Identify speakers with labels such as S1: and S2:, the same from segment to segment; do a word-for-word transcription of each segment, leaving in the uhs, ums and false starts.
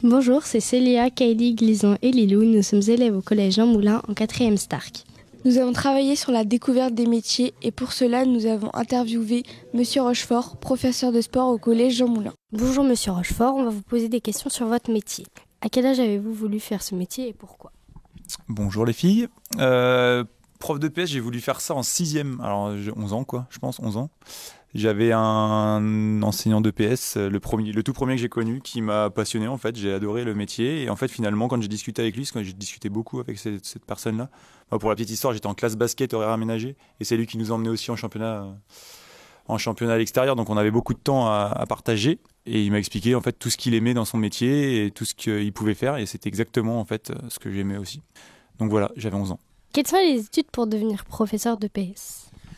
S1: Bonjour, c'est Célia, Kylie, Glison et Lilou. Nous sommes élèves au collège Jean Moulin en quatrième Stark.
S2: Nous avons travaillé sur la découverte des métiers et pour cela, nous avons interviewé Monsieur Rochefort, professeur de sport au collège Jean Moulin.
S1: Bonjour Monsieur Rochefort, on va vous poser des questions sur votre métier. À quel âge avez-vous voulu faire ce métier et pourquoi ?
S3: Bonjour les filles. Euh, prof de P S, j'ai voulu faire ça en sixième. Alors j'ai onze ans quoi, je pense, onze ans. J'avais un enseignant de P S, le, premier, le tout premier que j'ai connu, qui m'a passionné en fait. J'ai adoré le métier et en fait finalement quand j'ai discuté avec lui, parce que j'ai discuté beaucoup avec cette, cette personne-là. Moi, pour la petite histoire, j'étais en classe basket horaire aménagé et c'est lui qui nous emmenait aussi en championnat, euh, en championnat à l'extérieur. Donc on avait beaucoup de temps à, à partager et il m'a expliqué en fait tout ce qu'il aimait dans son métier et tout ce qu'il pouvait faire et c'était exactement en fait ce que j'aimais aussi. Donc voilà, j'avais onze ans.
S1: Quelles sont les études pour devenir professeur de P S ?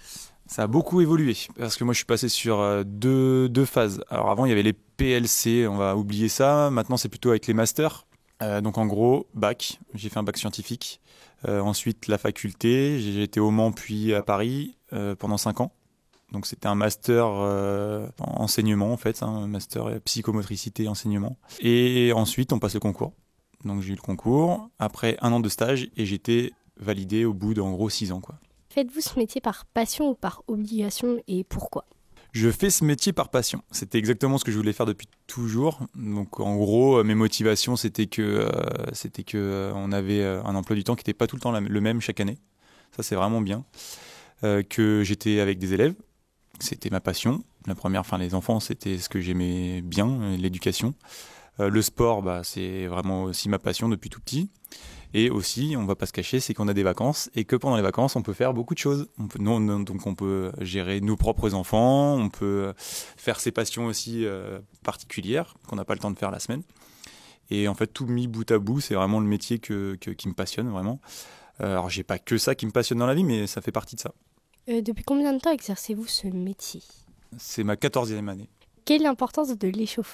S3: Ça a beaucoup évolué parce que moi je suis passé sur deux, deux phases. Alors avant il y avait les P L C, on va oublier ça. Maintenant c'est plutôt avec les masters. Euh, donc en gros, bac, j'ai fait un bac scientifique. Euh, ensuite la faculté, j'ai été au Mans puis à Paris euh, pendant cinq ans. Donc c'était un master euh, en enseignement en fait, hein, un master psychomotricité enseignement. Et ensuite on passe le concours. Donc j'ai eu le concours, après un an de stage et j'étais validé au bout d'en gros six ans quoi.
S1: Faites-vous ce métier par passion ou par obligation et pourquoi ?
S3: Je fais ce métier par passion. C'était exactement ce que je voulais faire depuis toujours. Donc en gros, mes motivations, c'était que euh, c'était que euh, on avait un emploi du temps qui n'était pas tout le temps le même chaque année. Ça, c'est vraiment bien. Euh, que j'étais avec des élèves. C'était ma passion. La première, enfin les enfants, c'était ce que j'aimais bien, l'éducation. Euh, le sport, bah, c'est vraiment aussi ma passion depuis tout petit. Et aussi, on ne va pas se cacher, c'est qu'on a des vacances et que pendant les vacances, on peut faire beaucoup de choses. On peut, non, non, donc on peut gérer nos propres enfants, on peut faire ses passions aussi euh, particulières qu'on n'a pas le temps de faire la semaine. Et en fait, tout mis bout à bout, c'est vraiment le métier que, que, qui me passionne vraiment. Euh, alors, j'ai pas que ça qui me passionne dans la vie, mais ça fait partie de ça.
S1: Euh, depuis combien de temps exercez-vous ce métier ?
S3: C'est ma quatorzième année.
S1: Quelle est l'importance de l'échauffement ?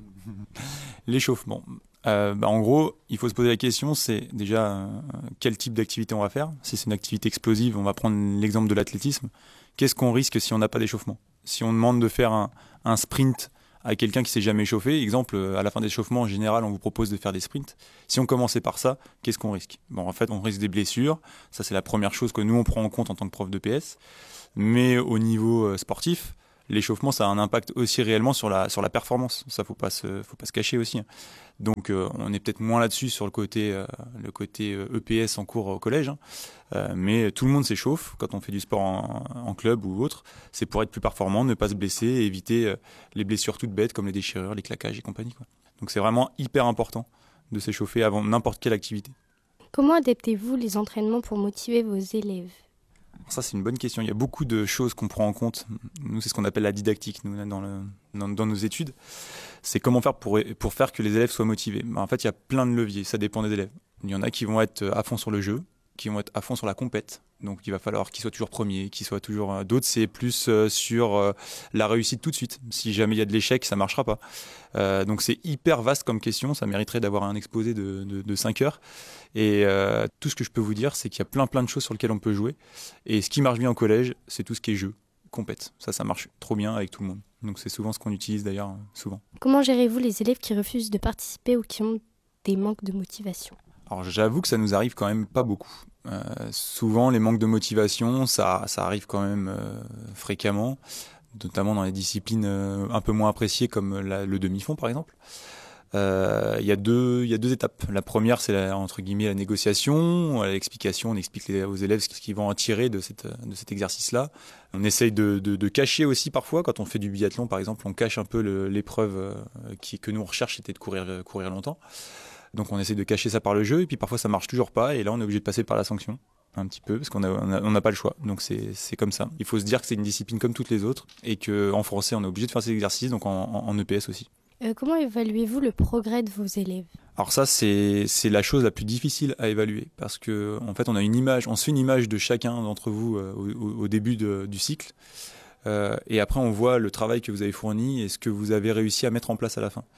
S3: L'échauffement. Euh, bah en gros, il faut se poser la question, c'est déjà euh, quel type d'activité on va faire. Si c'est une activité explosive, on va prendre l'exemple de l'athlétisme. Qu'est-ce qu'on risque si on n'a pas d'échauffement ? Si on demande de faire un, un sprint à quelqu'un qui s'est jamais échauffé, exemple, à la fin d'échauffement, en général, on vous propose de faire des sprints. Si on commençait par ça, qu'est-ce qu'on risque ? Bon, en fait, on risque des blessures. Ça, c'est la première chose que nous, on prend en compte en tant que prof de P S. Mais au niveau euh, sportif, l'échauffement, ça a un impact aussi réellement sur la, sur la performance. Ça, faut pas se, faut pas se cacher aussi. Donc, euh, on est peut-être moins là-dessus sur le côté, euh, le côté euh, E P S en cours au collège. Hein. Euh, mais tout le monde s'échauffe quand on fait du sport en, en club ou autre. C'est pour être plus performant, ne pas se blesser et éviter euh, les blessures toutes bêtes comme les déchirures, les claquages et compagnie, quoi. Donc, c'est vraiment hyper important de s'échauffer avant n'importe quelle activité.
S1: Comment adaptez-vous les entraînements pour motiver vos élèves ?
S3: Ça, c'est une bonne question. Il y a beaucoup de choses qu'on prend en compte. Nous, c'est ce qu'on appelle la didactique, nous, dans, le, dans, dans nos études. C'est comment faire pour, pour faire que les élèves soient motivés. En fait, il y a plein de leviers. Ça dépend des élèves. Il y en a qui vont être à fond sur le jeu, qui vont être à fond sur la compète. Donc, il va falloir qu'ils soient toujours premiers, qu'ils soient toujours... D'autres, c'est plus sur la réussite tout de suite. Si jamais il y a de l'échec, ça ne marchera pas. Euh, donc, c'est hyper vaste comme question. Ça mériterait d'avoir un exposé de, de, de cinq heures. Et euh, tout ce que je peux vous dire, c'est qu'il y a plein plein de choses sur lesquelles on peut jouer. Et ce qui marche bien au collège, c'est tout ce qui est jeu, compète. Ça, ça marche trop bien avec tout le monde. Donc c'est souvent ce qu'on utilise d'ailleurs, souvent.
S1: Comment gérez-vous les élèves qui refusent de participer ou qui ont des manques de motivation ?
S3: Alors j'avoue que ça nous arrive quand même pas beaucoup. Euh, souvent les manques de motivation, ça, ça arrive quand même euh, fréquemment, notamment dans les disciplines euh, un peu moins appréciées comme la, le demi-fond par exemple. Il euh, y a deux, il y a deux étapes. La première, c'est la, entre guillemets la négociation, l'explication. On explique les, aux élèves ce qu'ils vont en tirer de, cette, de cet exercice-là. On essaye de, de, de cacher aussi parfois, quand on fait du biathlon par exemple, on cache un peu le, l'épreuve qui, que nous on recherche, c'était de courir, courir longtemps. Donc on essaye de cacher ça par le jeu, et puis parfois ça marche toujours pas, et là on est obligé de passer par la sanction. Un petit peu, parce qu'on a, on a, on n'a pas le choix. Donc c'est, c'est comme ça. Il faut se dire que c'est une discipline comme toutes les autres, et qu'en français on est obligé de faire ces exercices, donc en, en, en E P S aussi.
S1: Euh, comment évaluez-vous le progrès de vos élèves ?
S3: Alors ça, c'est, c'est la chose la plus difficile à évaluer parce que en fait, on a une image, on se fait une image de chacun d'entre vous euh, au, au début de, du cycle, euh, et après on voit le travail que vous avez fourni et ce que vous avez réussi à mettre en place à la fin.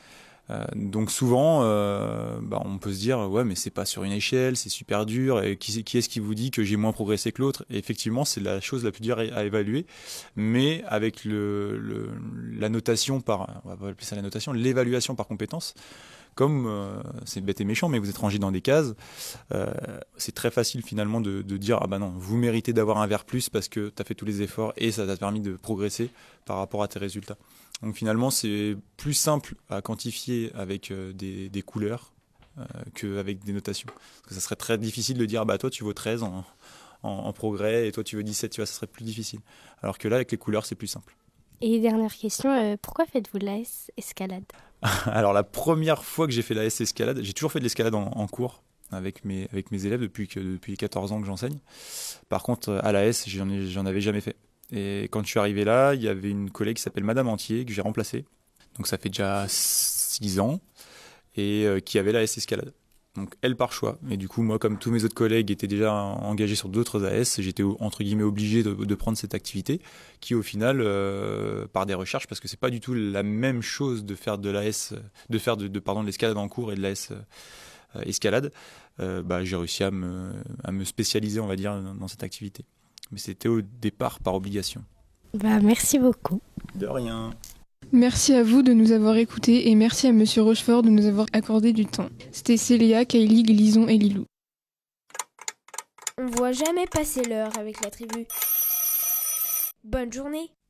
S3: Euh, donc souvent, euh, bah, on peut se dire ouais mais c'est pas sur une échelle, c'est super dur. Et qui, qui est-ce qui vous dit que j'ai moins progressé que l'autre? Et effectivement, c'est la chose la plus dure à, à évaluer. Mais avec le, le, la notation par, on va pas appeler ça la notation, l'évaluation par compétence. Comme euh, c'est bête et méchant, mais vous êtes rangé dans des cases, euh, c'est très facile finalement de, de dire ah bah non, vous méritez d'avoir un verre plus parce que tu as fait tous les efforts et ça t'a permis de progresser par rapport à tes résultats. Donc finalement, c'est plus simple à quantifier avec euh, des, des couleurs euh, qu'avec des notations. Parce que ça serait très difficile de dire ah bah toi tu vaux treize en, en, en progrès et toi tu veux dix-sept, tu vois, ça serait plus difficile. Alors que là, avec les couleurs, c'est plus simple.
S1: Et dernière question, euh, pourquoi faites-vous de la S escalade?
S3: Alors la première fois que j'ai fait la S escalade, j'ai toujours fait de l'escalade en, en cours avec mes, avec mes élèves depuis, que, depuis les quatorze ans que j'enseigne. Par contre, à la S, j'en, ai, j'en avais jamais fait. Et quand je suis arrivé là, il y avait une collègue qui s'appelle Madame Antier, que j'ai remplacée. Donc ça fait déjà six ans, et euh, qui avait la S escalade. Donc elle par choix. Et du coup, moi, comme tous mes autres collègues étaient déjà engagés sur d'autres A S, j'étais entre guillemets obligé de, de prendre cette activité, qui au final, euh, par des recherches, parce que c'est pas du tout la même chose de faire de la S, de faire de, de pardon de l'escalade en cours et de la S euh, escalade. Euh, bah, j'ai réussi à me, à me spécialiser, on va dire, dans cette activité. Mais c'était au départ par obligation.
S1: Bah, merci beaucoup.
S3: De rien.
S4: Merci à vous de nous avoir écoutés et merci à Monsieur Rochefort de nous avoir accordé du temps. C'était Célia, Kaylee, Lison et Lilou.
S5: On voit jamais passer l'heure avec la tribu. Bonne journée.